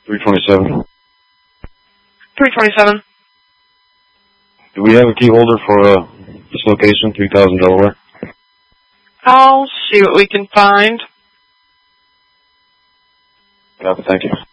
327. 327. Do we have a key holder for this location, 3000 Delaware? I'll see what we can find. Copy, thank you.